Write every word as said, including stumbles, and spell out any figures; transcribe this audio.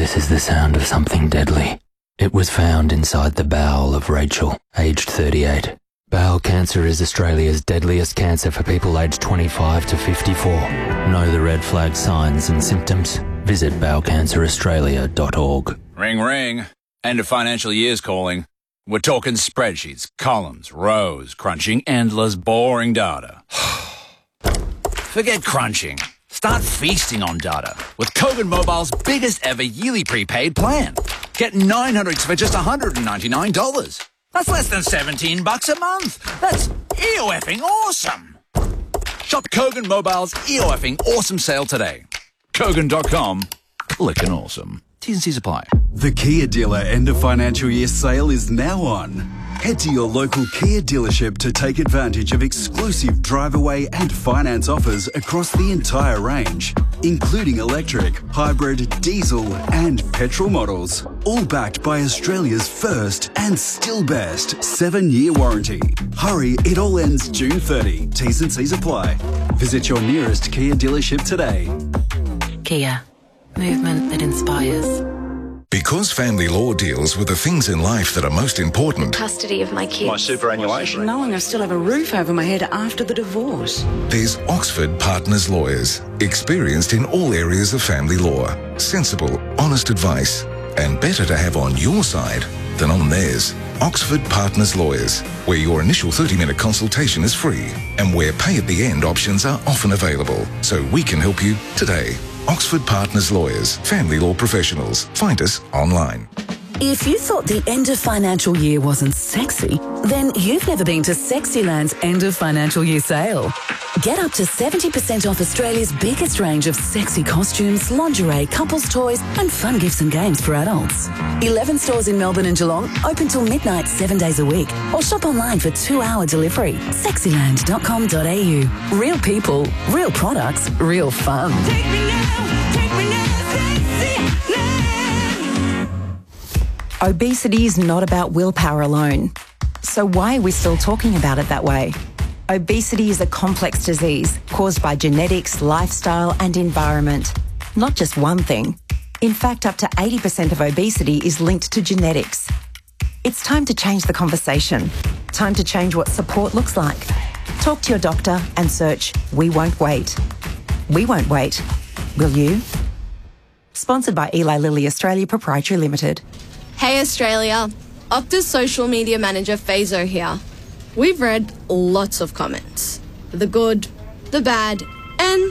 This is the sound of something deadly. It was found inside the bowel of Rachel, aged thirty-eight. Bowel cancer is Australia's deadliest cancer for people aged twenty-five to fifty-four. Know the red flag signs and symptoms? Visit bowel cancer australia dot org. Ring, ring. End of financial year's calling. We're talking spreadsheets, columns, rows, crunching endless, boring data. Forget crunching. Start feasting on data with Kogan Mobile's biggest ever yearly prepaid plan. Get nine hundred for just one hundred ninety-nine dollars. That's less than seventeen bucks a month. That's E-O-effing awesome. Shop Kogan Mobile's E-O-effing awesome sale today. Kogan dot com. Clickin' awesome. T's and C's apply. The Kia dealer end of financial year sale is now on. Head to your local Kia dealership to take advantage of exclusive drive-away and finance offers across the entire range, including electric, hybrid, diesel and petrol models. All backed by Australia's first and still best seven-year warranty. Hurry, it all ends June thirtieth. T's and C's apply. Visit your nearest Kia dealership today. Kia. Movement that inspires. Because family law deals with the things in life that are most important. Custody of my kids. My superannuation. Knowing I still have a roof over my head after the divorce. There's Oxford Partners Lawyers, experienced in all areas of family law. Sensible, honest advice, and better to have on your side than on theirs. Oxford Partners Lawyers, where your initial thirty-minute consultation is free and where pay at the end options are often available. So we can help you today. Oxford Partners Lawyers, family law professionals. Find us online. If you thought the end of financial year wasn't sexy, then you've never been to Sexyland's end of financial year sale. Get up to seventy percent off Australia's biggest range of sexy costumes, lingerie, couples toys and fun gifts and games for adults. eleven stores in Melbourne and Geelong, open till midnight seven days a week. Or shop online for two-hour delivery. sexyland dot com dot a u. Real people, real products, real fun. Take me now, take me now, Sexyland. Obesity is not about willpower alone. So why are we still talking about it that way? Obesity is a complex disease caused by genetics, lifestyle and environment. Not just one thing. In fact, up to eighty percent of obesity is linked to genetics. It's time to change the conversation. Time to change what support looks like. Talk to your doctor and search We Won't Wait. We won't wait. Will you? Sponsored by Eli Lilly Australia Proprietary Limited. Hey Australia, Optus social media manager Fazo here. We've read lots of comments. The good, the bad, and